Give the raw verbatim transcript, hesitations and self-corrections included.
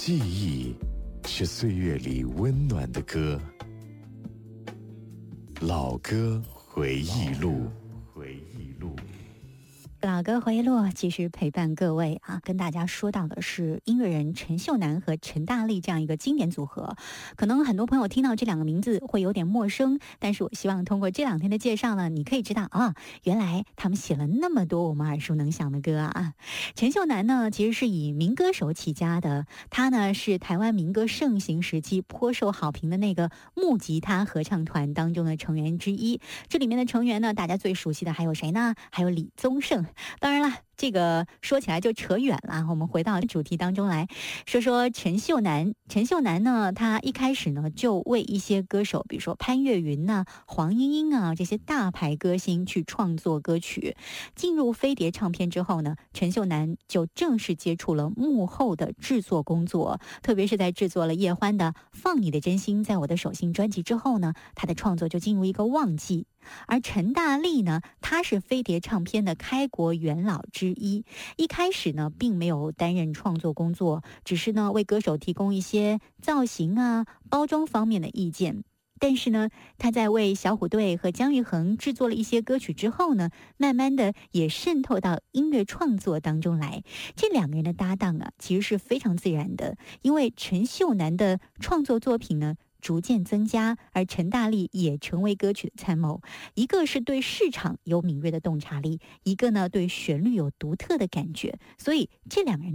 记忆是岁月里温暖的歌，老歌回忆录。回忆录。 老歌回忆录继续陪伴各位啊，跟大家说到的是音乐人陈秀楠和陈大力这样一个经典组合。可能很多朋友听到这两个名字会有点陌生，但是我希望通过这两天的介绍呢，你可以知道啊，原来他们写了那么多我们耳熟能详的歌啊。陈秀楠呢，其实是以民歌手起家的，他呢是台湾民歌盛行时期颇受好评的那个木吉他合唱团当中的成员之一。这里面的成员呢，大家最熟悉的还有谁呢？还有李宗盛。当然了，这个说起来就扯远了，我们回到主题当中来说说陈秀楠。陈秀楠呢，他一开始呢就为一些歌手，比如说潘越云啊、黄莺莺啊这些大牌歌星去创作歌曲。进入飞碟唱片之后呢，陈秀楠就正式接触了幕后的制作工作，特别是在制作了叶欢的《放你的真心在我的手心》专辑之后呢，他的创作就进入一个旺季。而陈大力呢，他是飞碟唱片的开国元老之一，一开始呢并没有担任创作工作，只是呢为歌手提供一些造型啊、包装方面的意见。但是呢，他在为小虎队和姜育恒制作了一些歌曲之后呢，慢慢的也渗透到音乐创作当中来。这两个人的搭档啊，其实是非常自然的，因为陈秀楠的创作作品呢逐渐增加，而陈大力也成为歌曲的参谋。一个是对市场有敏锐的洞察力，一个呢对旋律有独特的感觉，所以这两个人